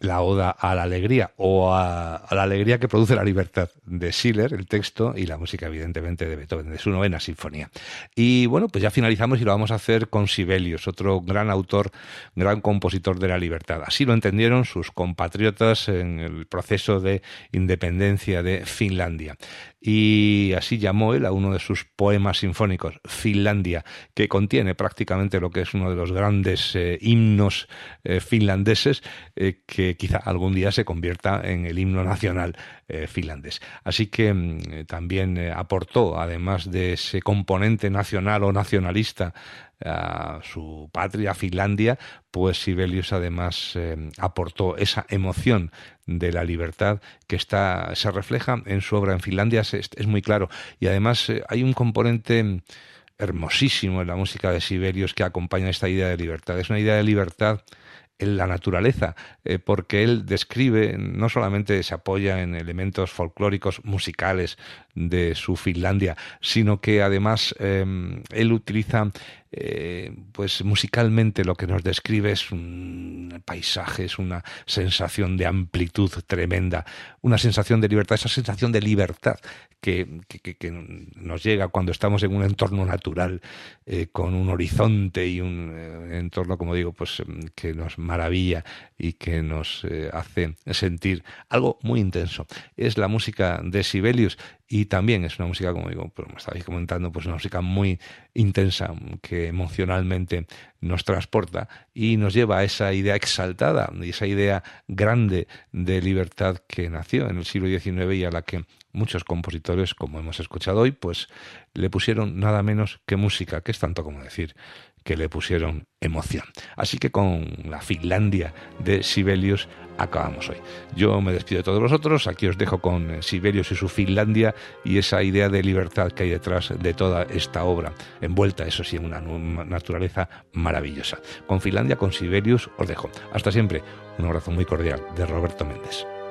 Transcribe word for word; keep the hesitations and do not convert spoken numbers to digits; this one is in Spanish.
la Oda a la Alegría, o a, a la alegría que produce la libertad, de Schiller, el texto, y la música, evidentemente, de Beethoven, de su novena sinfonía. Y bueno, pues ya finalizamos y lo vamos a hacer con Sibelius, otro gran autor, gran compositor de la libertad. Así lo entendieron sus compatriotas en el proceso de independencia de Finlandia. Y así llamó él a uno de sus poemas sinfónicos, Finlandia, que contiene prácticamente lo que es uno de los grandes eh, himnos eh, finlandeses, eh, que quizá algún día se convierta en el himno nacional eh, finlandés. Así que eh, también eh, aportó, además de ese componente nacional o nacionalista, a su patria, Finlandia, pues Sibelius además eh, aportó esa emoción de la libertad que está se refleja en su obra. En Finlandia es, es muy claro, y además eh, hay un componente hermosísimo en la música de Sibelius que acompaña esta idea de libertad. Es una idea de libertad en la naturaleza, eh, porque él describe, no solamente se apoya en elementos folclóricos musicales de su Finlandia, sino que además eh, él utiliza eh, pues musicalmente lo que nos describe es un paisaje, es una sensación de amplitud tremenda, una sensación de libertad, esa sensación de libertad que, que, que nos llega cuando estamos en un entorno natural, eh, con un horizonte y un eh, entorno, como digo, pues que nos maravilla y que nos eh, hace sentir algo muy intenso. Es la música de Sibelius. Y también es una música, como digo, como estabais comentando, pues una música muy intensa, que emocionalmente nos transporta y nos lleva a esa idea exaltada y esa idea grande de libertad que nació en el siglo diecinueve y a la que muchos compositores, como hemos escuchado hoy, pues le pusieron nada menos que música, que es tanto como decir que le pusieron emoción. Así que con la Finlandia de Sibelius acabamos hoy. Yo me despido de todos vosotros, aquí os dejo con Sibelius y su Finlandia y esa idea de libertad que hay detrás de toda esta obra, envuelta, eso sí, en una naturaleza maravillosa. Con Finlandia, con Sibelius, os dejo. Hasta siempre, un abrazo muy cordial de Roberto Méndez.